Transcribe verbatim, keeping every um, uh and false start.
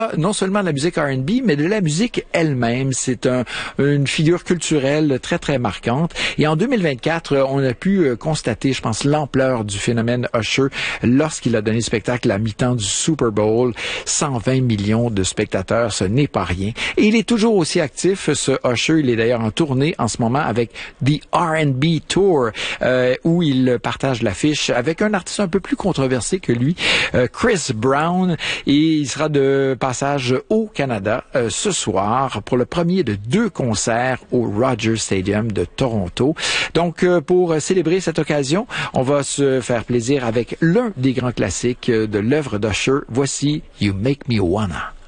Non seulement de la musique R and B, mais de la musique elle-même. C'est un, une figure culturelle très, très marquante. Et en deux mille vingt-quatre, on a pu constater, je pense, l'ampleur du phénomène Usher lorsqu'il a donné le spectacle à mi-temps du Super Bowl. cent vingt millions de spectateurs, ce n'est pas rien. Et il est toujours aussi actif, ce Usher. Il est d'ailleurs en tournée en ce moment avec The R and B Tour, euh, où il partage l'affiche avec un artiste un peu plus controversé que lui, euh, Chris Brown. Et il sera de passage au Canada euh, ce soir pour le premier de deux concerts au Rogers Stadium de Toronto. Donc, euh, pour célébrer cette occasion, on va se faire plaisir avec l'un des grands classiques de l'œuvre d'Usher. Voici You Make Me Wanna.